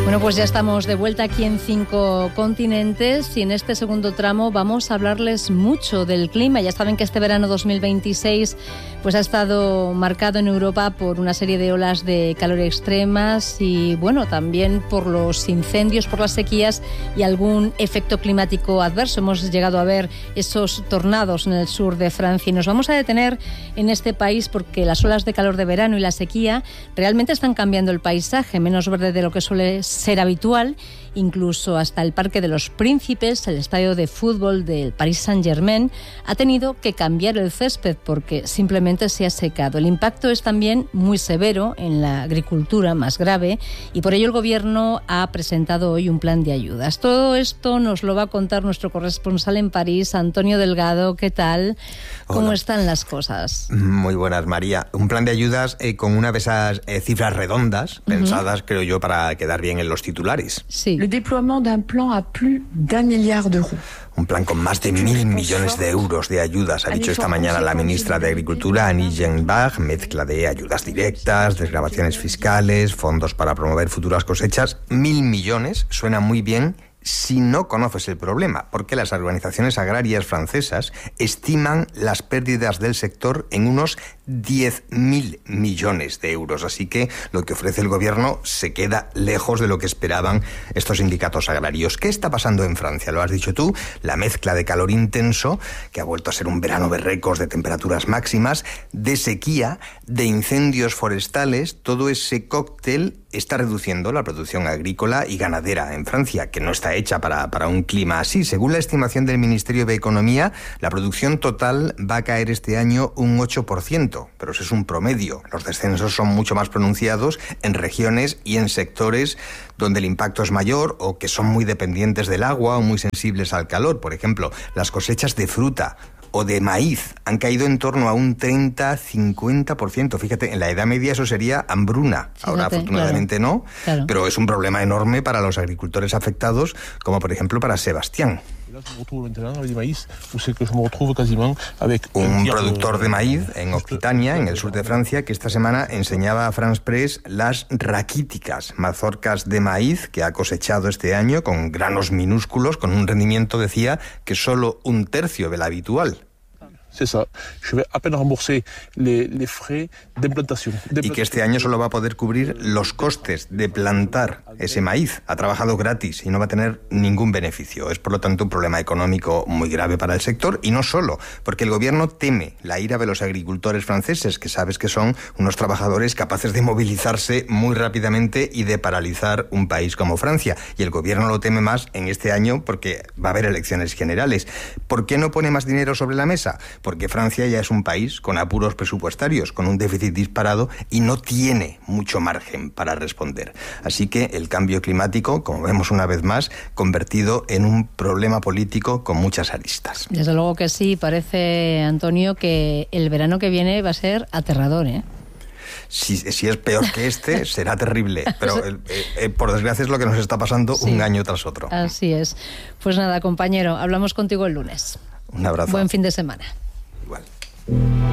Bueno, pues ya estamos de vuelta aquí en 5 continentes y en este segundo tramo vamos a hablarles mucho del clima. Ya saben que este verano 2026 pues ha estado marcado en Europa por una serie de olas de calor extremas y bueno, también por los incendios, por las sequías y algún efecto climático adverso. Hemos llegado a ver esos tornados en el sur de Francia y nos vamos a detener en este país porque las olas de calor de verano y la sequía realmente están cambiando el paisaje, menos verde de lo que suele ser habitual, incluso hasta el Parque de los Príncipes, el estadio de fútbol del Paris Saint-Germain, ha tenido que cambiar el césped porque simplemente se ha secado. El impacto es también muy severo en la agricultura, más grave, y por ello el Gobierno ha presentado hoy un plan de ayudas. Todo esto nos lo va a contar nuestro corresponsal en París, Antonio Delgado. ¿Qué tal? ¿Cómo Hola. están las cosas? Muy buenas, María. Un plan de ayudas con una de esas cifras redondas, pensadas, creo yo, para quedar bien en los titulares. Sí. Le déploiement d'un plan à plus d'1 milliard d'euros. Un plan con más de 1.000 millones de euros de ayudas, ha dicho esta mañana la ministra de Agricultura, Annie Genbach, mezcla de ayudas directas, desgravaciones fiscales, fondos para promover futuras cosechas. 1.000 millones suena muy bien si no conoces el problema, porque las organizaciones agrarias francesas estiman las pérdidas del sector en unos 10.000 millones de euros. Así que lo que ofrece el gobierno se queda lejos de lo que esperaban estos sindicatos agrarios. ¿Qué está pasando en Francia? Lo has dicho tú, la mezcla de calor intenso, que ha vuelto a ser un verano de récords de temperaturas máximas, de sequía, de incendios forestales. Todo ese cóctel está reduciendo la producción agrícola y ganadera en Francia, que no está hecha para un clima así. Según la estimación del Ministerio de Economía, la producción total va a caer este año un 8%, pero eso es un promedio. Los descensos son mucho más pronunciados en regiones y en sectores donde el impacto es mayor o que son muy dependientes del agua o muy sensibles al calor. Por ejemplo, las cosechas de fruta o de maíz han caído en torno a un 30-50%. Fíjate, en la Edad Media eso sería hambruna. Fíjate, ahora afortunadamente no, claro. pero es un problema enorme para los agricultores afectados, como por ejemplo para Sebastián. Un productor de maíz en Occitania, en el sur de Francia, que esta semana enseñaba a France Press las raquíticas, mazorcas de maíz que ha cosechado este año con granos minúsculos, con un rendimiento, decía, que solo un tercio del habitual. C'est ça. Je vais à peine rembourser les frais d'implantation. Y que este año solo va a poder cubrir los costes de plantar ese maíz. Ha trabajado gratis y no va a tener ningún beneficio. Es por lo tanto un problema económico muy grave para el sector, y no solo, porque el gobierno teme la ira de los agricultores franceses, que sabes que son unos trabajadores capaces de movilizarse muy rápidamente y de paralizar un país como Francia. Y el gobierno lo teme más en este año porque va a haber elecciones generales. ¿Por qué no pone más dinero sobre la mesa? Porque Francia ya es un país con apuros presupuestarios, con un déficit disparado y no tiene mucho margen para responder. Así que el cambio climático, como vemos una vez más, convertido en un problema político con muchas aristas. Desde luego que sí, parece, Antonio, que el verano que viene va a ser aterrador, ¿eh? Si es peor que este, será terrible. Pero por desgracia es lo que nos está pasando un año tras otro. Así es. Pues nada, compañero, hablamos contigo el lunes. Un abrazo. Buen fin de semana. Igual.